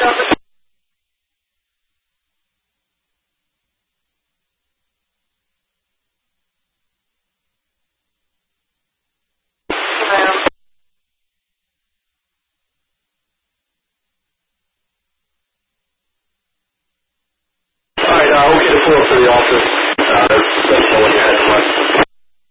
Alright, we'll get a pull up to the office. Let us know when you're